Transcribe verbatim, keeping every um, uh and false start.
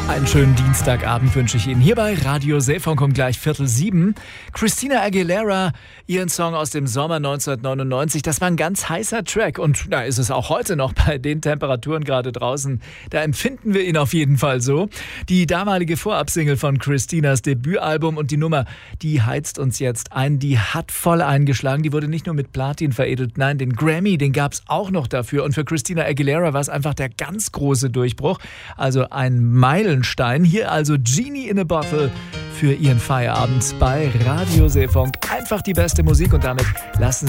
Einen schönen Dienstagabend wünsche ich Ihnen. Hier bei Radio Seefunk um gleich Viertel sieben. Christina Aguilera, ihren Song aus dem Sommer neunzehnhundertneunundneunzig. Das war ein ganz heißer Track und da ist es auch heute noch bei den Temperaturen gerade draußen. Da empfinden wir ihn auf jeden Fall so. Die damalige Vorabsingle von Christinas Debütalbum und die Nummer, die heizt uns jetzt ein. Die hat voll eingeschlagen. Die wurde nicht nur mit Platin veredelt, nein, den Grammy, den gab es auch noch dafür. Und für Christina Aguilera war es einfach der ganz große Durchbruch. Also ein Meilenstein. Hier also Genie in a Bottle für Ihren Feierabend bei Radio Seefunk. Einfach die beste Musik und damit lassen